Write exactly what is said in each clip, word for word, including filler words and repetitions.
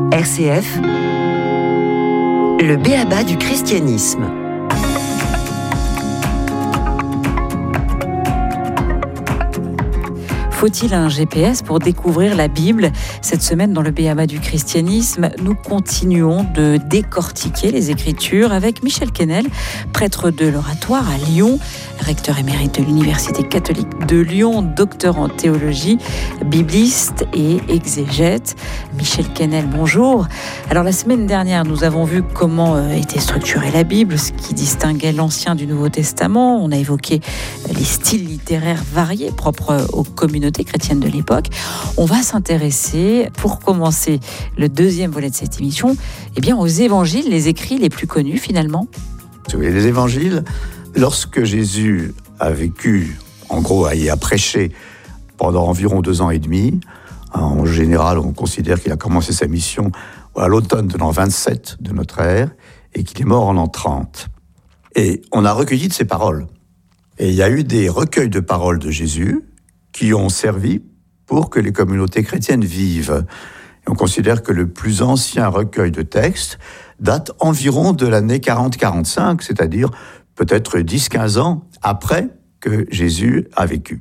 R C F, le b.a.-ba du christianisme. Faut-il un G P S pour découvrir la Bible ? Cette semaine, dans le b.a.-ba du christianisme, nous continuons de décortiquer les Écritures avec Michel Quesnel, prêtre de l'Oratoire à Lyon, recteur émérite de l'Université catholique de Lyon, docteur en théologie, bibliste et exégète. Michel Quesnel, bonjour. Alors, la semaine dernière, nous avons vu comment était structurée la Bible, ce qui distinguait l'Ancien du Nouveau Testament. On a évoqué les styles littéraires variés propres aux communautés chrétiennes de l'époque. On va s'intéresser, pour commencer le deuxième volet de cette émission, eh bien, aux évangiles, les écrits les plus connus finalement. Oui, les évangiles, lorsque Jésus a vécu, en gros, il a prêché pendant environ deux ans et demi, en général, on considère qu'il a commencé sa mission à l'automne de l'an vingt-sept de notre ère et qu'il est mort en l'an trente. Et on a recueilli de ses paroles. Et il y a eu des recueils de paroles de Jésus qui ont servi pour que les communautés chrétiennes vivent. Et on considère que le plus ancien recueil de textes date environ de l'année quarante quarante-cinq, c'est-à-dire peut-être dix à quinze ans après que Jésus a vécu.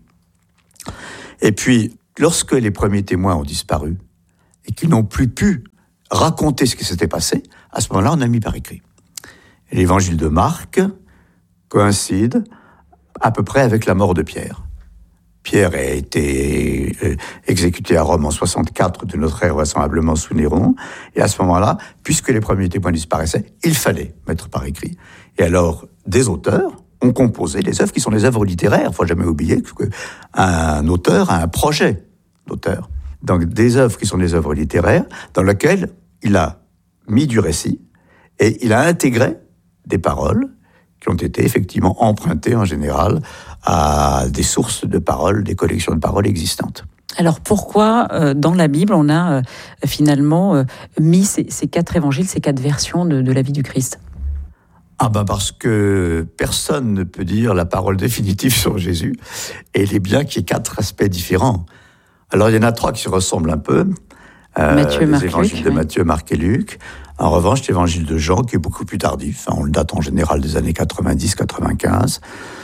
Et puis, lorsque les premiers témoins ont disparu et qu'ils n'ont plus pu raconter ce qui s'était passé, à ce moment-là, on a mis par écrit. Et l'évangile de Marc coïncide à peu près avec la mort de Pierre. Pierre a été exécuté à Rome en soixante-quatre de notre ère, vraisemblablement sous Néron. Et à ce moment-là, puisque les premiers témoins disparaissaient, il fallait mettre par écrit. Et alors, des auteurs ont composé des œuvres qui sont des œuvres littéraires. Il ne faut jamais oublier qu'un auteur a un projet d'auteur. Donc, des œuvres qui sont des œuvres littéraires dans lesquelles il a mis du récit et il a intégré des paroles qui ont été effectivement empruntées en général à des sources de paroles, des collections de paroles existantes. Alors pourquoi euh, dans la Bible on a euh, finalement euh, mis ces, ces quatre évangiles, ces quatre versions de, de la vie du Christ ? Ah ben parce que personne ne peut dire la parole définitive sur Jésus, et il est bien qu'il y ait quatre aspects différents. Alors il y en a trois qui se ressemblent un peu. Euh, Matthieu, les Marc, évangiles Luc, de oui. Matthieu, Marc et Luc. En revanche, l'évangile de Jean, qui est beaucoup plus tardif, hein, on le date en général des années quatre-vingt-dix quatre-vingt-quinze,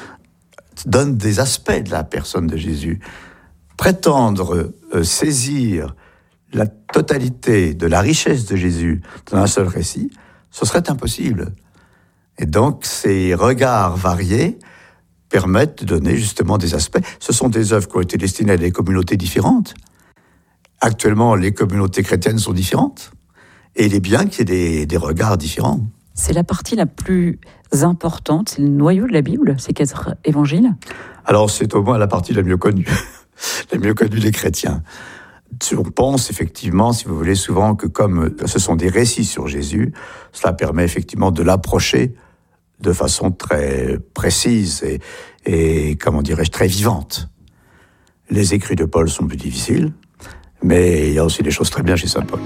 donne des aspects de la personne de Jésus. Prétendre euh, saisir la totalité de la richesse de Jésus dans un seul récit, ce serait impossible. Et donc, ces regards variés permettent de donner justement des aspects. Ce sont des œuvres qui ont été destinées à des communautés différentes. Actuellement, les communautés chrétiennes sont différentes. Et il est bien qu'il y ait des, des regards différents. C'est la partie la plus importante, c'est le noyau de la Bible, ces quatre évangiles ? Alors, c'est au moins la partie la mieux connue, la mieux connue des chrétiens. On pense effectivement, si vous voulez, souvent que comme ce sont des récits sur Jésus, cela permet effectivement de l'approcher de façon très précise et, et comment dirais-je, très vivante. Les écrits de Paul sont plus difficiles, mais il y a aussi des choses très bien chez saint Paul.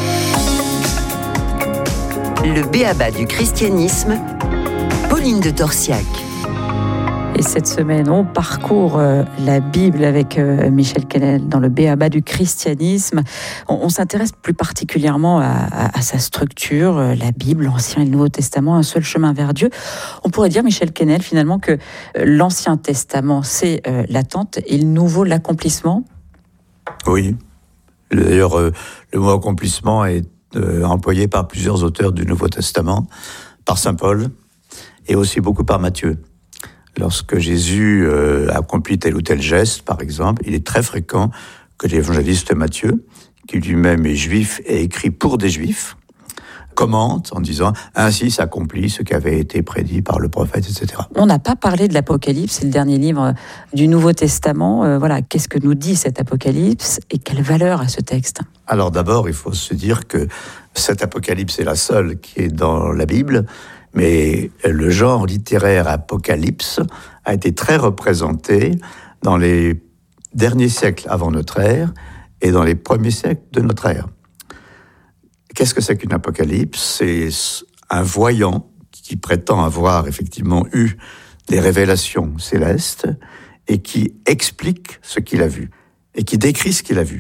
Le b.a.-ba du christianisme, Pauline de Torsiac. Et cette semaine, on parcourt euh, la Bible avec euh, Michel Quesnel dans le b.a.-ba du christianisme. On, on s'intéresse plus particulièrement à, à, à sa structure, euh, la Bible, l'Ancien et le Nouveau Testament, un seul chemin vers Dieu. On pourrait dire, Michel Quesnel, finalement, que euh, l'Ancien Testament, c'est euh, l'attente et le Nouveau, l'accomplissement. Oui. D'ailleurs, euh, le mot accomplissement est euh, employé par plusieurs auteurs du Nouveau Testament, par saint Paul et aussi beaucoup par Matthieu. Lorsque Jésus euh, accomplit tel ou tel geste, par exemple, il est très fréquent que l'évangéliste Matthieu, qui lui-même est juif et écrit pour des juifs, commente en disant « Ainsi s'accomplit ce qui avait été prédit par le prophète, et cetera » On n'a pas parlé de l'Apocalypse, c'est le dernier livre du Nouveau Testament. Euh, voilà, qu'est-ce que nous dit cet Apocalypse et quelle valeur a ce texte ? Alors d'abord, il faut se dire que cet Apocalypse est la seule qui est dans la Bible, mais le genre littéraire apocalypse a été très représenté dans les derniers siècles avant notre ère et dans les premiers siècles de notre ère. Qu'est-ce que c'est qu'une apocalypse ? C'est un voyant qui prétend avoir effectivement eu des révélations célestes et qui explique ce qu'il a vu et qui décrit ce qu'il a vu.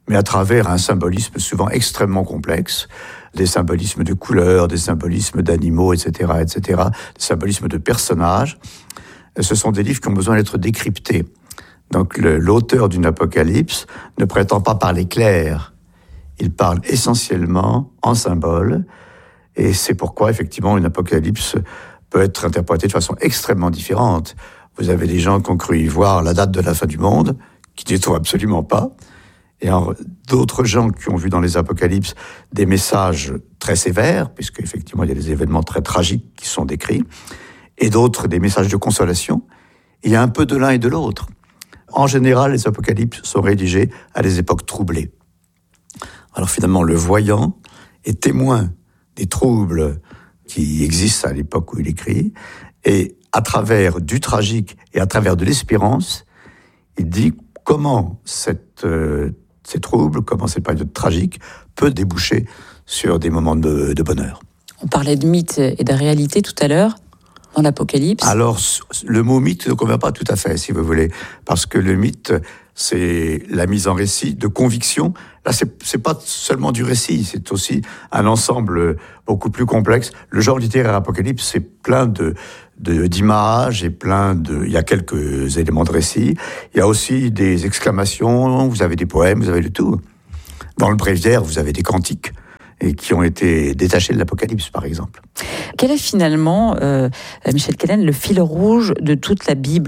mais à travers un symbolisme souvent extrêmement complexe, des symbolismes de couleurs, des symbolismes d'animaux, et cetera, et cetera, des symbolismes de personnages. Ce sont des livres qui ont besoin d'être décryptés. Donc le, l'auteur d'une Apocalypse ne prétend pas parler clair. Il parle essentiellement en symboles, et c'est pourquoi, effectivement, une Apocalypse peut être interprétée de façon extrêmement différente. Vous avez des gens qui ont cru y voir la date de la fin du monde, qui n'y trouvent absolument pas, et alors, d'autres gens qui ont vu dans les Apocalypses des messages très sévères, puisque effectivement il y a des événements très tragiques qui sont décrits, et d'autres des messages de consolation. Il y a un peu de l'un et de l'autre. En général, les Apocalypses sont rédigés à des époques troublées. Alors finalement, le voyant est témoin des troubles qui existent à l'époque où il écrit, et à travers du tragique et à travers de l'espérance, il dit comment cette, euh, ces troubles, comment cette période tragique peut déboucher sur des moments de, de bonheur. On parlait de mythe et de réalité tout à l'heure, dans l'Apocalypse. Alors, le mot mythe ne convient pas tout à fait, si vous voulez, parce que le mythe, c'est la mise en récit de conviction. Là, c'est, c'est pas seulement du récit, c'est aussi un ensemble beaucoup plus complexe. Le genre littéraire Apocalypse, c'est plein de, de, d'images et plein de... Il y a quelques éléments de récit. Il y a aussi des exclamations, vous avez des poèmes, vous avez de tout. Dans le Bréviaire, vous avez des cantiques, et qui ont été détachés de l'Apocalypse, par exemple. Quel est finalement, euh, Michel Quenen, le fil rouge de toute la Bible ?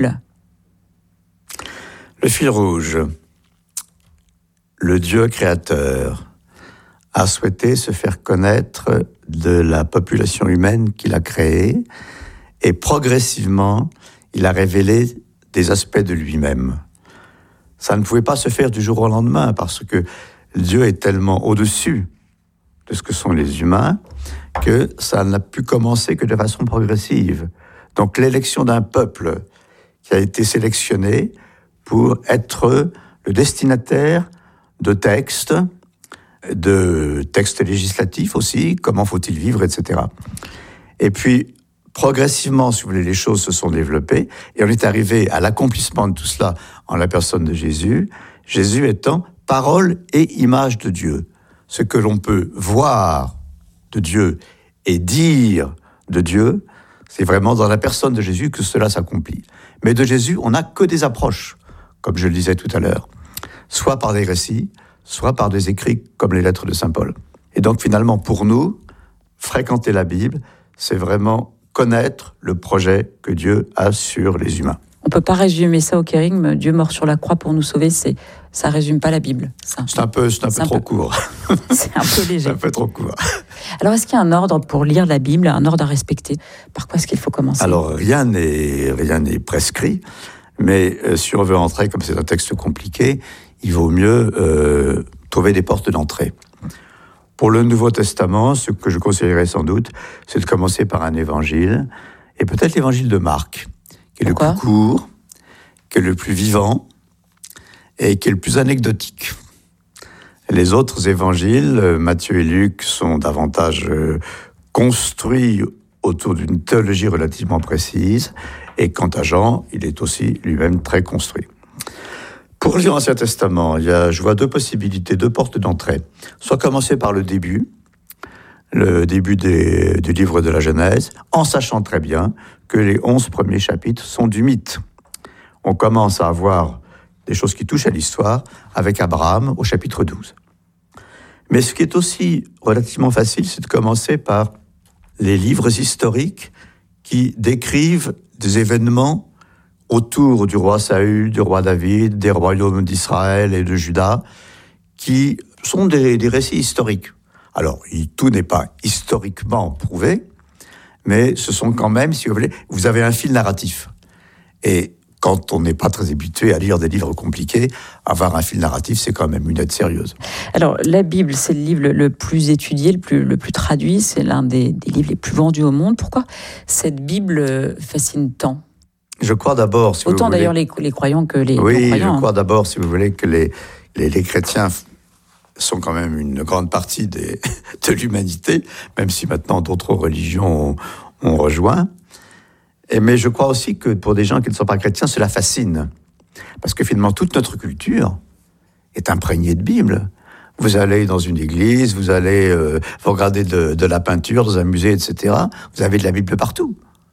Le fil rouge, le Dieu créateur a souhaité se faire connaître de la population humaine qu'il a créée, et progressivement, il a révélé des aspects de lui-même. Ça ne pouvait pas se faire du jour au lendemain, parce que Dieu est tellement au-dessus de ce que sont les humains, que ça n'a pu commencer que de façon progressive. Donc l'élection d'un peuple qui a été sélectionné pour être le destinataire de textes, de textes législatifs aussi, comment faut-il vivre, et cetera. Et puis, progressivement, si vous voulez, les choses se sont développées, et on est arrivé à l'accomplissement de tout cela en la personne de Jésus, Jésus étant parole et image de Dieu. Ce que l'on peut voir de Dieu et dire de Dieu, c'est vraiment dans la personne de Jésus que cela s'accomplit. Mais de Jésus, on n'a que des approches, comme je le disais tout à l'heure, soit par des récits, soit par des écrits comme les lettres de Saint Paul. Et donc finalement, pour nous, fréquenter la Bible, c'est vraiment connaître le projet que Dieu a sur les humains. On ne peut pas résumer ça au kérigme, Dieu mort sur la croix pour nous sauver, c'est, ça ne résume pas la Bible. Ça. C'est un peu, c'est un c'est peu un trop peu, court. C'est un peu léger. C'est un peu trop court. Alors, est-ce qu'il y a un ordre pour lire la Bible, un ordre à respecter ? Par quoi est-ce qu'il faut commencer ? Alors, rien n'est, rien n'est prescrit, mais euh, si on veut entrer, comme c'est un texte compliqué, il vaut mieux euh, trouver des portes d'entrée. Pour le Nouveau Testament, ce que je conseillerais sans doute, c'est de commencer par un évangile, et peut-être l'évangile de Marc, qui est Pourquoi ? le plus court, qui est le plus vivant, et qui est le plus anecdotique. Les autres évangiles, Matthieu et Luc, sont davantage euh, construits autour d'une théologie relativement précise, et quant à Jean, il est aussi lui-même très construit. Pour lire l'Ancien Testament, il y a, je vois deux possibilités, deux portes d'entrée. Soit commencer par le début, le début des, du livre de la Genèse, en sachant très bien que les onze premiers chapitres sont du mythe. On commence à avoir des choses qui touchent à l'histoire avec Abraham au chapitre douze. Mais ce qui est aussi relativement facile, c'est de commencer par les livres historiques qui décrivent des événements autour du roi Saül, du roi David, des royaumes d'Israël et de Juda, qui sont des, des récits historiques. Alors, il, tout n'est pas historiquement prouvé, mais ce sont quand même, si vous voulez, vous avez un fil narratif. Et quand on n'est pas très habitué à lire des livres compliqués, avoir un fil narratif, c'est quand même une aide sérieuse. Alors, la Bible, c'est le livre le plus étudié, le plus, le plus traduit, c'est l'un des, des livres les plus vendus au monde. Pourquoi cette Bible fascine tant ? Je crois d'abord, si Autant vous d'ailleurs voulez... les, les croyants que les oui, non-croyants. Oui, je crois hein. d'abord, si vous voulez, que les, les, les chrétiens sont quand même une grande partie des, de l'humanité, même si maintenant d'autres religions ont, ont rejoint. Et, mais je crois aussi que pour des gens qui ne sont pas chrétiens, cela fascine. Parce que finalement, toute notre culture est imprégné de Bible. Vous allez dans une église, vous allez euh, vous regarder de, de la peinture dans un musée, et cetera. Vous avez de la Bible partout.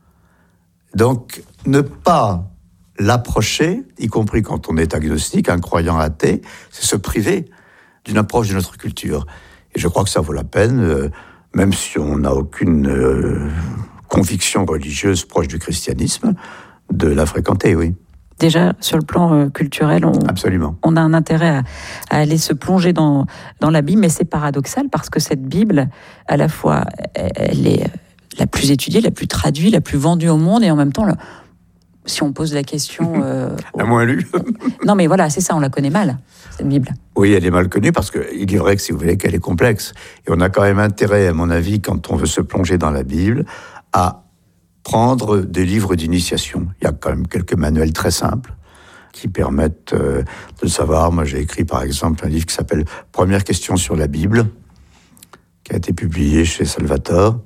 Donc, ne pas l'approcher, y compris quand on est agnostique, un croyant athée, c'est se priver d'une approche de notre culture. Et je crois que ça vaut la peine, euh, même si on n'a aucune euh, conviction religieuse proche du christianisme, de la fréquenter, oui. Déjà, sur le plan euh, culturel, on, Absolument. on a un intérêt à, à aller se plonger dans, dans la Bible, mais c'est paradoxal parce que cette Bible, à la fois, elle est la plus étudiée, la plus traduite, la plus vendue au monde, et en même temps, le, si on pose la question... Euh, la moins lue. Non, mais voilà, c'est ça, on la connaît mal, cette Bible. Oui, elle est mal connue parce qu'il est vrai que, si vous voulez, qu'elle est complexe. Et on a quand même intérêt, à mon avis, quand on veut se plonger dans la Bible, à prendre des livres d'initiation. Il y a quand même quelques manuels très simples qui permettent euh, de le savoir. Moi, j'ai écrit, par exemple, un livre qui s'appelle « Première question sur la Bible », qui a été publié chez Salvatore.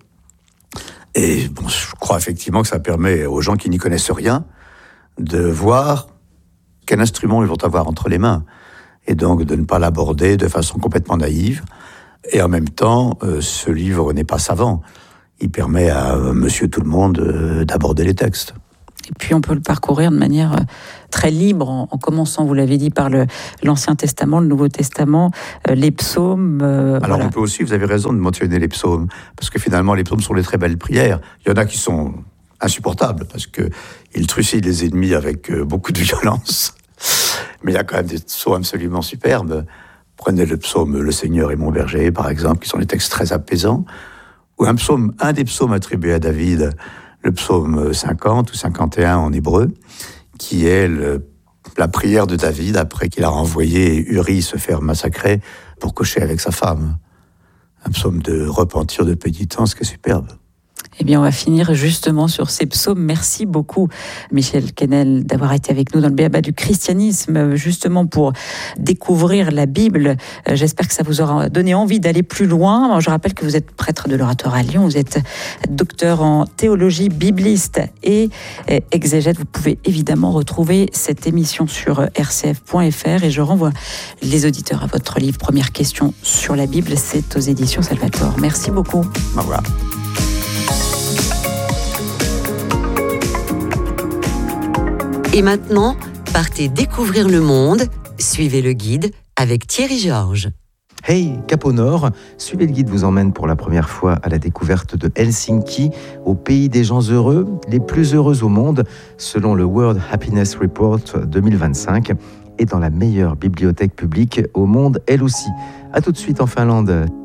Et bon, je crois effectivement que ça permet aux gens qui n'y connaissent rien de voir quel instrument ils vont avoir entre les mains. Et donc de ne pas l'aborder de façon complètement naïve. Et en même temps, euh, ce livre n'est pas savant. Il permet à euh, monsieur tout le monde euh, d'aborder les textes. Et puis on peut le parcourir de manière très libre, en, en commençant, vous l'avez dit, par le, l'Ancien Testament, le Nouveau Testament, euh, les psaumes. Euh, Alors voilà. on peut aussi, vous avez raison de mentionner les psaumes, parce que finalement les psaumes sont des très belles prières. Il y en a qui sont insupportables, parce qu'ils trucident les ennemis avec euh, beaucoup de violence. Mais il y a quand même des psaumes absolument superbes. Prenez le psaume « Le Seigneur est mon berger », par exemple, qui sont des textes très apaisants. Ou un psaume, un des psaumes attribués à David, le psaume cinquante ou cinquante et un en hébreu, qui est le, la prière de David après qu'il a renvoyé Uri se faire massacrer pour coucher avec sa femme. Un psaume de repentir, de pénitence qui est superbe. Eh bien, on va finir justement sur ces psaumes. Merci beaucoup, Michel Quesnel, d'avoir été avec nous dans le B A B A du christianisme, justement pour découvrir la Bible. J'espère que ça vous aura donné envie d'aller plus loin. Je rappelle que vous êtes prêtre de l'Oratoire à Lyon, vous êtes docteur en théologie, bibliste et exégète. Vous pouvez évidemment retrouver cette émission sur r c f point f r et je renvoie les auditeurs à votre livre Première question sur la Bible. C'est aux éditions Salvatore. Merci beaucoup. Au revoir. Et maintenant, partez découvrir le monde. Suivez le guide avec Thierry Georges. Hey, Cap au Nord, suivez le guide vous emmène pour la première fois à la découverte de Helsinki, au pays des gens heureux, les plus heureux au monde, selon le World Happiness Report deux mille vingt-cinq, et dans la meilleure bibliothèque publique au monde, elle aussi. À tout de suite en Finlande.